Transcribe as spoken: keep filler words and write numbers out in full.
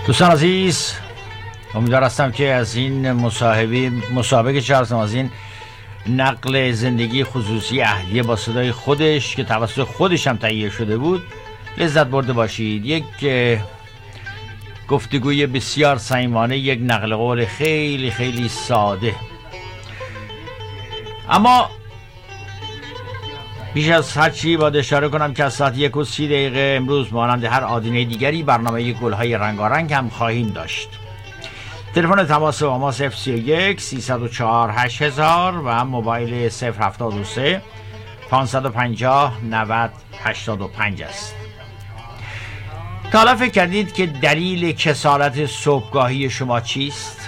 دوستان عزیز، امیدوار هستم که از این مصاحبه مصاحبه که چه از این نقل زندگی خصوصی اهلیه با صدای خودش که توسط خودش هم تهیه شده بود لذت برده باشید. یک گفتگوی بسیار صمیمانه، یک نقل قول خیلی خیلی ساده، اما بیش از هر چی باید اشاره کنم که از ساعت یک و سی دقیقه امروز مانند هر آدینه دیگری برنامه گل‌های رنگارنگ هم خواهیم داشت. تلفن تماس با ما صفر سی و یک سیصد و چهار هشت هزار و موبایل صفر هفتاد و سه پانصد و پنجاه نود هشتاد و پنج است. تا حالا فکر کردید که دلیل کسالت صبحگاهی شما چیست؟